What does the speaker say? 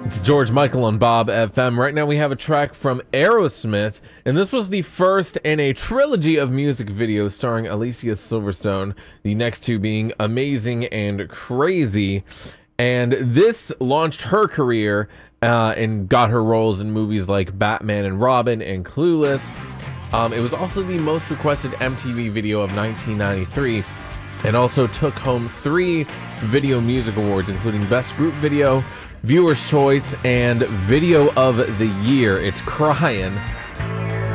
It's George Michael on Bob FM. Right now we have a track from Aerosmith, and this was the first in a trilogy of music videos starring Alicia Silverstone, the next two being Amazing and Crazy. And this launched her career and got her roles in movies like Batman and Robin and Clueless. It was also the most requested MTV video of 1993, and also took home 3 Video Music Awards, including Best Group Video, Viewer's Choice, and Video of the Year. It's Crying